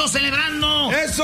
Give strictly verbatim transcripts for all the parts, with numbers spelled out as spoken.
mundo celebrando ¡Eso!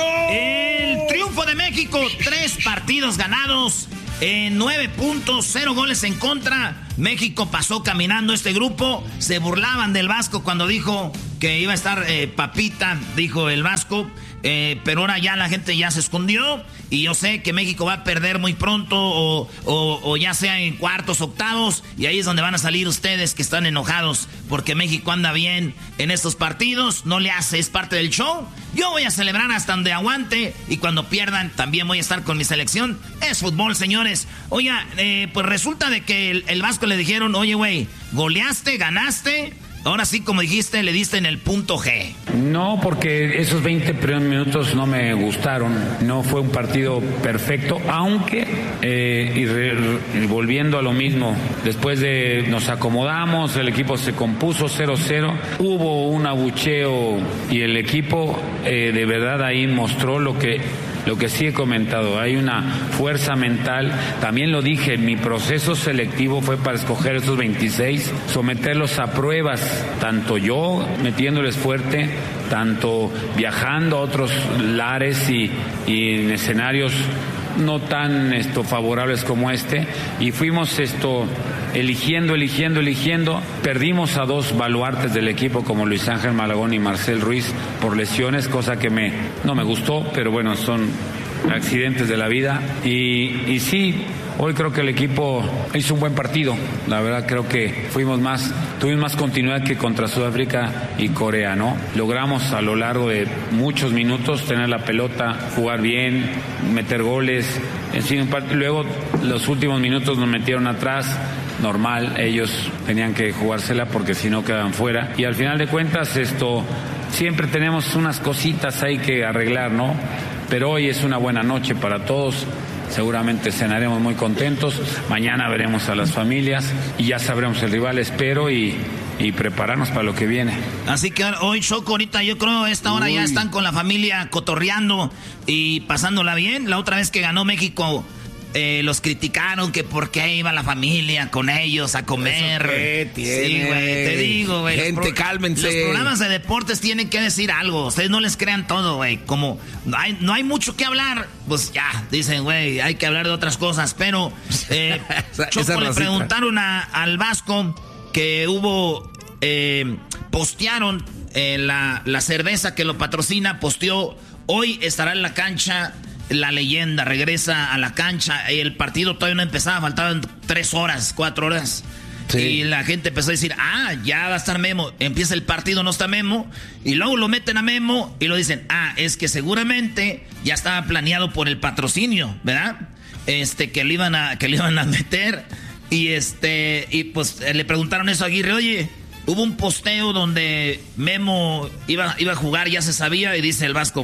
el triunfo de México. Tres partidos ganados, en nueve puntos, cero goles en contra. México pasó caminando este grupo. Se burlaban del Vasco cuando dijo que iba a estar eh, papita, dijo el Vasco. Eh, pero ahora ya la gente ya se escondió. Y yo sé que México va a perder muy pronto, o, o, o ya sea en cuartos, octavos. Y ahí es donde van a salir ustedes que están enojados porque México anda bien en estos partidos. No le hace, es parte del show. Yo voy a celebrar hasta donde aguante. Y cuando pierdan también voy a estar con mi selección. Es fútbol, señores. Oye, eh, pues resulta de que el, el Vasco le dijeron: oye, güey, goleaste, ganaste. Ahora sí, como dijiste, le diste en el punto G. No, porque esos veinte primeros minutos no me gustaron. No fue un partido perfecto, aunque, eh, y, re, y volviendo a lo mismo, después de nos acomodamos, el equipo se compuso cero cero, hubo un abucheo y el equipo eh, de verdad ahí mostró lo que... Lo que sí he comentado, hay una fuerza mental. También lo dije, mi proceso selectivo fue para escoger esos veintiséis, someterlos a pruebas, tanto yo metiéndoles fuerte, tanto viajando a otros lares y, y en escenarios no tan esto favorables como este, y fuimos esto eligiendo, eligiendo, eligiendo. Perdimos a dos baluartes del equipo como Luis Ángel Malagón y Marcel Ruiz por lesiones, cosa que me no me gustó, pero bueno, son accidentes de la vida. Y, y sí, hoy creo que el equipo hizo un buen partido. La verdad creo que fuimos más, tuvimos más continuidad que contra Sudáfrica y Corea, ¿no? Logramos a lo largo de muchos minutos tener la pelota, jugar bien, meter goles. En fin, luego los últimos minutos nos metieron atrás. Normal, ellos tenían que jugársela porque si no quedaban fuera. Y al final de cuentas, esto, siempre tenemos unas cositas ahí que arreglar, ¿no? Pero hoy es una buena noche para todos. Seguramente cenaremos muy contentos. Mañana veremos a las familias y ya sabremos el rival, espero, y, y prepararnos para lo que viene. Así que hoy, Choco, ahorita yo creo a esta hora Uy. ya están con la familia cotorreando y pasándola bien. La otra vez que ganó México, Eh, los criticaron que por qué iba la familia con ellos a comer. ¿Qué tiene? Sí, güey, te digo, güey. Gente, pro- cálmense. Los programas de deportes tienen que decir algo. Ustedes no les crean todo, güey. Como no hay, no hay mucho que hablar, pues ya, dicen, güey, hay que hablar de otras cosas. Pero, eh, esa, Choco, esa le preguntaron a, al Vasco que hubo, eh, postearon eh, la, la cerveza que lo patrocina, posteó: hoy estará en la cancha la leyenda, regresa a la cancha. El partido todavía no empezaba, faltaban tres horas, cuatro horas. Sí. Y la gente empezó a decir: ah, ya va a estar Memo. Empieza el partido, no está Memo. Y luego lo meten a Memo y lo dicen: ah, es que seguramente ya estaba planeado por el patrocinio, ¿verdad? Este, que le iban a, que le iban a meter. Y este, y pues le preguntaron eso a Aguirre: oye, hubo un posteo donde Memo iba, iba a jugar, ya se sabía. Y dice el Vasco: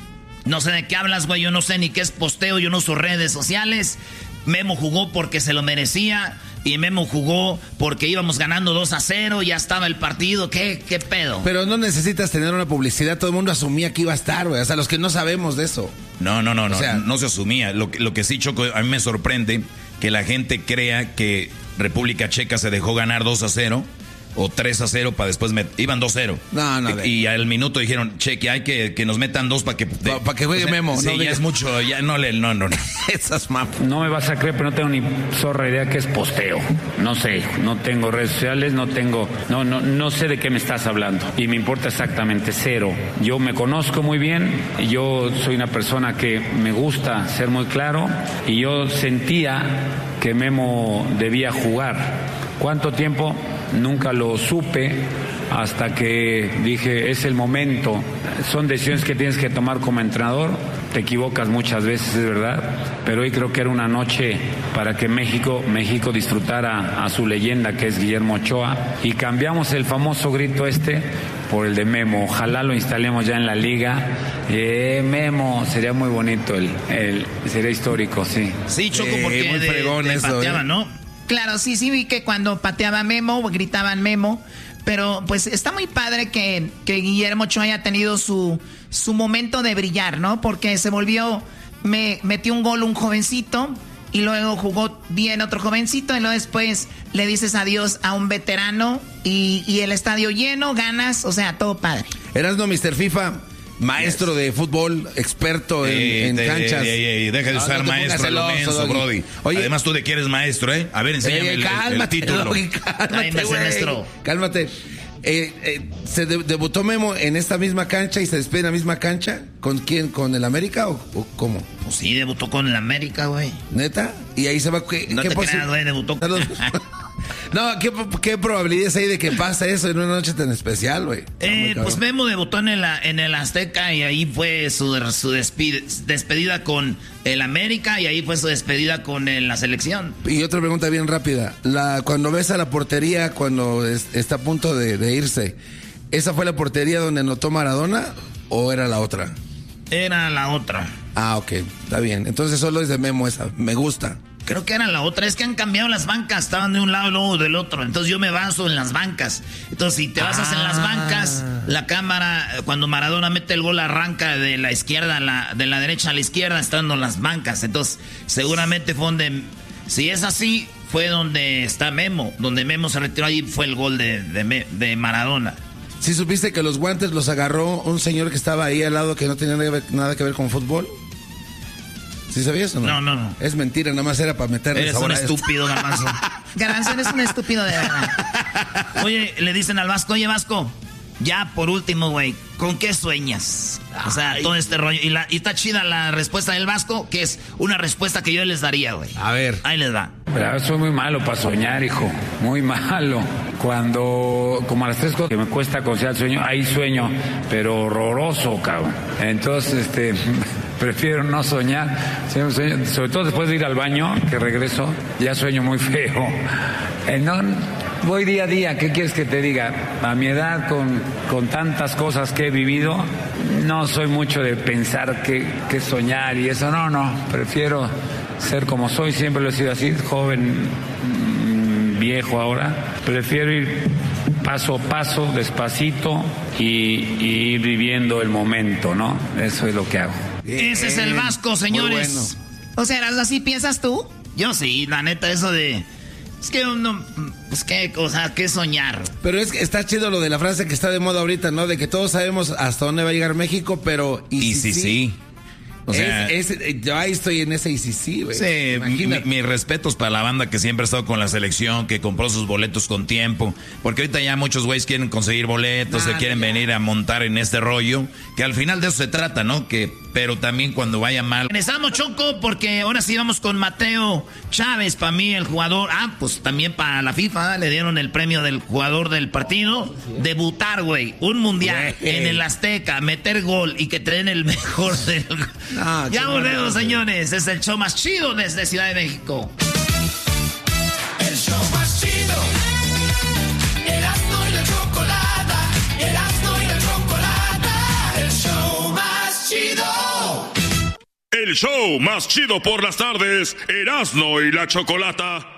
no sé de qué hablas, güey, yo no sé ni qué es posteo, yo no uso redes sociales. Memo jugó porque se lo merecía y Memo jugó porque íbamos ganando dos a cero, ya estaba el partido, ¿qué, qué pedo? Pero no necesitas tener una publicidad, todo el mundo asumía que iba a estar, güey, o sea, los que no sabemos de eso. No, no, no, no, o sea, no se asumía. Lo, lo que sí, Choco, a mí me sorprende que la gente crea que República Checa se dejó ganar dos a cero. O tres a cero para después met- iban dos cero. No, no. Y al minuto dijeron: che, que hay que, que nos metan dos para que... Para pa que juegue o sea, Memo. Sí, no, ya diga. es mucho, ya no le... No, no, no. Esas mapas. No me vas a creer, pero no tengo ni zorra idea qué es posteo. No sé, no tengo redes sociales, no tengo... No, no, no sé de qué me estás hablando. Y me importa exactamente cero. Yo me conozco muy bien, yo soy una persona que me gusta ser muy claro, y yo sentía que Memo debía jugar. ¿Cuánto tiempo? Nunca lo supe hasta que dije, es el momento. Son decisiones que tienes que tomar como entrenador. Te equivocas muchas veces, es verdad, pero hoy creo que era una noche para que México, México disfrutara a su leyenda, que es Guillermo Ochoa, y cambiamos el famoso grito este por el de Memo. Ojalá lo instalemos ya en la liga. Eh, Memo, sería muy bonito, el, el sería histórico, sí. Sí, Choco, Eh, porque muy de, fregón de eso, pateaba, eh. ¿no? Claro, sí, sí vi que cuando pateaba Memo, gritaban Memo, pero pues está muy padre que, que Guillermo Ochoa haya tenido su, su momento de brillar, ¿no? Porque se volvió, me metió un gol un jovencito y luego jugó bien otro jovencito y luego después le dices adiós a un veterano y, y el estadio lleno, ganas, o sea, todo padre. Erasmo, mister FIFA, maestro yes. de fútbol, experto en, eh, en te, canchas. Eh, eh, eh, deja de usar no, no maestro a lo menso, Brody. Oye, además tú de que eres maestro, ¿eh? A ver, enséñame eh, el, cálmate, el título. Doggy, cálmate, maestro. Cálmate. Eh, eh, ¿Se de, debutó Memo en esta misma cancha y se despide en la misma cancha? ¿Con quién? ¿Con el América o, o cómo? Pues sí, debutó con el América, güey. ¿Neta? Y ahí se va... ¿qué, no ¿qué te creas, güey, debutó con... No, ¿qué, ¿qué probabilidades hay de que pase eso en una noche tan especial, güey? Eh, pues Memo debutó en el, en el Azteca y ahí fue su, su despide, despedida con el América y ahí fue su despedida con el, la selección. Y otra pregunta bien rápida. La, cuando ves a la portería, cuando es, está a punto de, de irse, ¿esa fue la portería donde anotó Maradona o era la otra? Era la otra. Ah, ok, está bien. Entonces solo es de Memo esa, me gusta. Creo que era la otra, es que han cambiado las bancas, estaban de un lado y luego del otro, entonces yo me baso en las bancas. Entonces si te basas ah. en las bancas, la cámara, cuando Maradona mete el gol arranca de la izquierda a la, de la derecha a la izquierda, estando en las bancas. Entonces seguramente fue donde, si es así, fue donde está Memo, donde Memo se retiró, ahí fue el gol de, de, de Maradona. ¿Sí supiste que los guantes los agarró un señor que estaba ahí al lado que no tenía nada que ver con fútbol? ¿Sí sabías o no? No, no, no. Es mentira, nada más era para meterle Eres un estúpido, Garbanzo. Garbanzo, eres un estúpido de verdad. Oye, le dicen al Vasco, oye, Vasco, ya por último, güey, ¿con qué sueñas? O sea, Ay. todo este rollo. Y, la, y está chida la respuesta del Vasco, que es una respuesta que yo les daría, güey. A ver. Ahí les va. Pero soy muy malo para soñar, hijo. Muy malo. Cuando, como a las tres cosas que me cuesta conciliar el sueño, ahí sueño, pero horroroso, cabrón. Entonces, este... prefiero no soñar, sobre todo después de ir al baño, que regreso, ya sueño muy feo. Eh, no, voy día a día, ¿qué quieres que te diga? A mi edad, con, con tantas cosas que he vivido, no soy mucho de pensar que, que soñar y eso, no, no, prefiero ser como soy, siempre lo he sido así, joven, viejo ahora, prefiero ir paso a paso, despacito y, y ir viviendo el momento, ¿no? Eso es lo que hago. Ese es el Vasco, señores. Bueno. O sea, ¿así piensas tú? Yo sí, la neta, eso de... Es que uno... Pues qué, o sea, qué soñar. Pero es que está chido lo de la frase que está de moda ahorita, ¿no? De que todos sabemos hasta dónde va a llegar México, pero... Y, y sí, sí. sí. O sea, es, es, yo ahí estoy en ese y sí, sí, güey. Sí, mis mi respetos para la banda que siempre ha estado con la selección, que compró sus boletos con tiempo. Porque ahorita ya muchos güeyes quieren conseguir boletos, nah, se quieren ya. venir a montar en este rollo. Que al final de eso se trata, ¿no? Que, pero también cuando vaya mal. Regresamos, Choco, porque ahora sí vamos con Mateo Chávez, para mí el jugador. Ah, pues también para la FIFA le dieron el premio del jugador del partido. Debutar, güey, un mundial güey. en el Azteca, meter gol y que te den el mejor del... No, ya volvemos, señores. Es el show más chido desde Ciudad de México. El show más chido. Erasmo y la chocolata. Erasmo y la chocolata. El show más chido. El show más chido por las tardes. Erasmo y la chocolata.